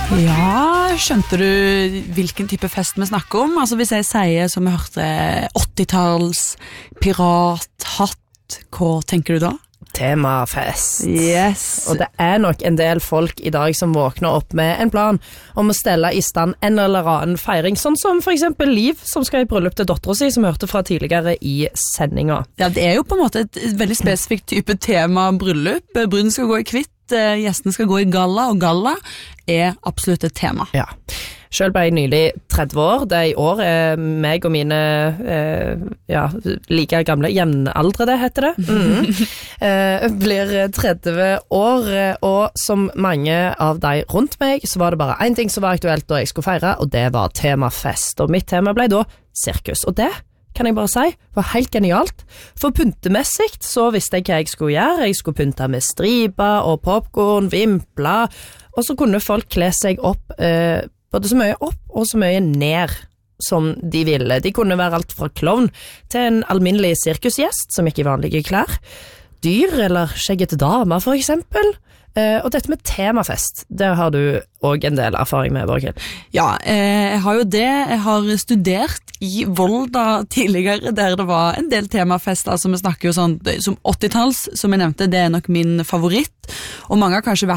Ja, skjønte du hvilken type fest vi snakker om? Altså hvis jeg sier, som vi hørte, 80-talls, pirat, hatt, hva tenker du da? Temafest. Yes. Og det nok en del folk I dag som våkner opp med en plan om å stelle I stand en eller annen feiring, sånn som for eksempel Liv, som skal I bryllup til datteren sin, som vi hørte fra tidligere I sendinga. Ja, det jo på en måte et veldig spesifikt type tema bryllup. Bruden skal gå I hvitt, gjesten skal gå I galla, og galla absolutt et tema. Ja. Selv ble jeg nylig 30 år. Det I år meg og mine like gamle jevnaldrende, heter det. Blir 30 år, og som mange av de rundt meg, så var det bare en ting som var aktuelt da jeg skulle feire, og det var temafest. Og mitt tema ble da sirkus. Og det kan jeg bare si, var helt genialt. For pyntemessigt så visste jeg hva jeg skulle gjøre. Jeg skulle pynte med striper og popcorn, vimpler, og så kunne folk kle seg opp både så mye opp og så mye ned som de ville. De kunne være alt fra klovn til en alminnelig sirkusgjest som gikk I vanlige klær, dyr eller skjeggete damer for eksempel. Og dette med temafest, der har du også en del erfaring med, Borghild. Ja, jeg har jo det. Jeg har studert I Volda tidligere, der det var en del temafester, altså vi snakker jo sånn, som 80-talls, som jeg nevnte, det nok min favoritt, og mange har kanskje vært